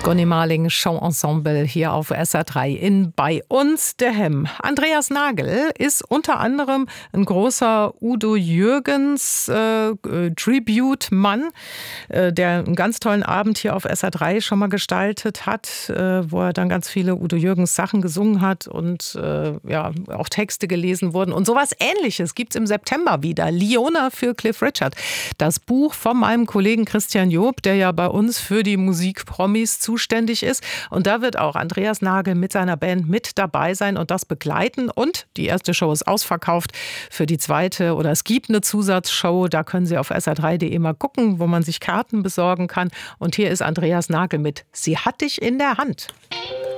Gonny Marling, Show-Ensemble hier auf SR3 in Bei uns der Hemm. Andreas Nagel ist unter anderem ein großer Udo Jürgens Tribute-Mann, der einen ganz tollen Abend hier auf SR3 schon mal gestaltet hat, wo er dann ganz viele Udo Jürgens Sachen gesungen hat und auch Texte gelesen wurden. Und sowas Ähnliches gibt's im September wieder. Liona für Cliff Richard. Das Buch von meinem Kollegen Christian Job, der ja bei uns für die Musikpromis zuständig ist. Und da wird auch Andreas Nagel mit seiner Band mit dabei sein und das begleiten. Und die erste Show ist ausverkauft. Für die zweite oder es gibt eine Zusatzshow. Da können Sie auf sr3.de mal gucken, wo man sich Karten besorgen kann. Und hier ist Andreas Nagel mit Sie hat dich in der Hand.